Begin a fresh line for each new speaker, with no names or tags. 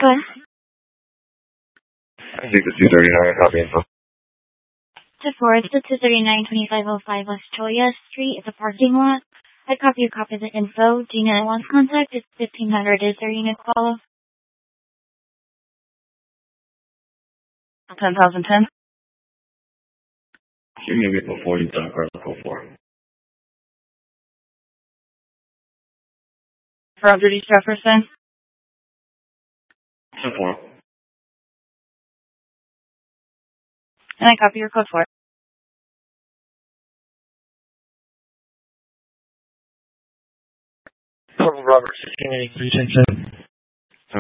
Go ahead.
I think the 239 copy info.
It's the 239-2505 West Cholla Street. It's a parking lot. I copy your copy of the info. Do you know anyone's contact? It's 1500. Is there a unit call?
10,010.
Give me a vehicle 40 Carlos Go 4.
For off-duty Jefferson.
10-4.
And I copy your code for it.
Robert 1683 10-7.